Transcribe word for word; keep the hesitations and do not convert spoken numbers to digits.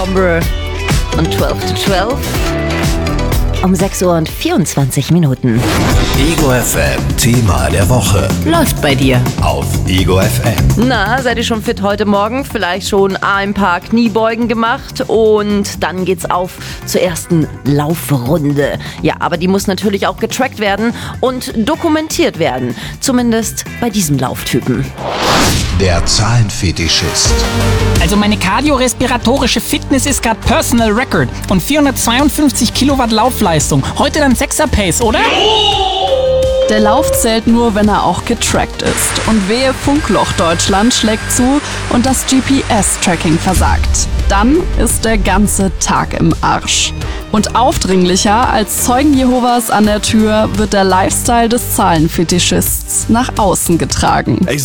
Tomber und zwölf zu zwölf. Um sechs Uhr und vierundzwanzig Minuten. Ego F M, Thema der Woche. Läuft bei dir. Auf Ego F M. Na, seid ihr schon fit heute Morgen? Vielleicht schon ein paar Kniebeugen gemacht und dann geht's auf zur ersten Laufrunde. Ja, aber die muss natürlich auch getrackt werden und dokumentiert werden. Zumindest bei diesem Lauftypen. Der Zahlenfetischist. Also meine kardiorespiratorische Fitness ist gerade Personal Record und vierhundertzweiundfünfzig Kilowatt Laufleistung. Heute dann Sechser Pace, oder? Der Lauf zählt nur, wenn er auch getrackt ist. Und wehe, Funkloch Deutschland schlägt zu und das G P S-Tracking versagt. Dann ist der ganze Tag im Arsch. Und aufdringlicher als Zeugen Jehovas an der Tür wird der Lifestyle des Zahlenfetischists nach außen getragen.